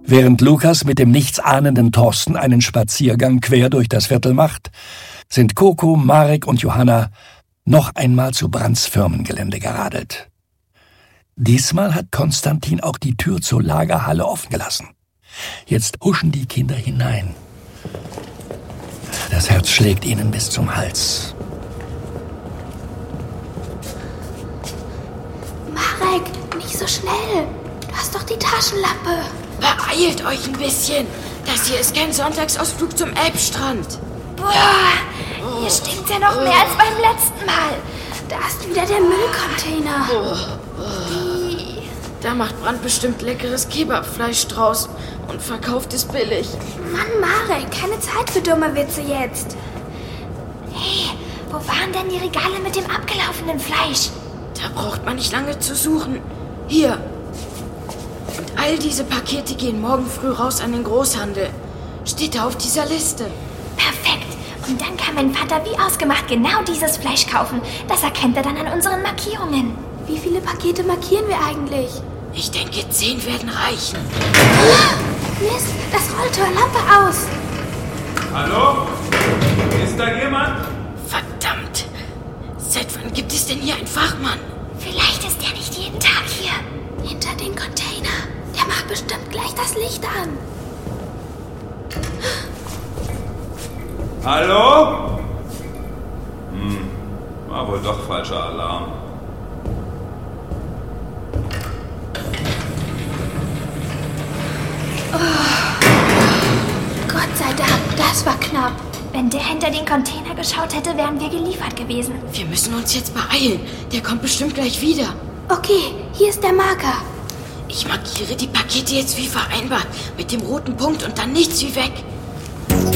Während Lukas mit dem nichtsahnenden Thorsten einen Spaziergang quer durch das Viertel macht, sind Coco, Marek und Johanna noch einmal zu Brandts Firmengelände geradelt. Diesmal hat Konstantin auch die Tür zur Lagerhalle offen gelassen. Jetzt huschen die Kinder hinein. Das Herz schlägt ihnen bis zum Hals. Marek, nicht so schnell. Du hast doch die Taschenlampe. Beeilt euch ein bisschen. Das hier ist kein Sonntagsausflug zum Elbstrand. Boah, hier stinkt ja noch mehr als beim letzten Mal. Da ist wieder der Müllcontainer. Da macht Brandt bestimmt leckeres Kebabfleisch draus und verkauft es billig. Mann, Marek, keine Zeit für dumme Witze jetzt. Hey, wo waren denn die Regale mit dem abgelaufenen Fleisch? Da braucht man nicht lange zu suchen. Hier. Und all diese Pakete gehen morgen früh raus an den Großhandel. Steht da auf dieser Liste. Perfekt. Und dann kann mein Vater wie ausgemacht genau dieses Fleisch kaufen. Das erkennt er dann an unseren Markierungen. Wie viele Pakete markieren wir eigentlich? Ich denke, 10 werden reichen. Mist, das Rolltor, Lampe aus. Hallo? Ist da jemand? Verdammt. Seit wann gibt es denn hier einen Fachmann? Vielleicht ist er nicht jeden Tag hier. Hinter den Container. Der macht bestimmt gleich das Licht an. Hallo? War wohl doch falscher Alarm. Gott sei Dank, das war knapp. Wenn der hinter den Container geschaut hätte, wären wir geliefert gewesen. Wir müssen uns jetzt beeilen. Der kommt bestimmt gleich wieder. Okay, hier ist der Marker. Ich markiere die Pakete jetzt wie vereinbart. Mit dem roten Punkt und dann nichts wie weg.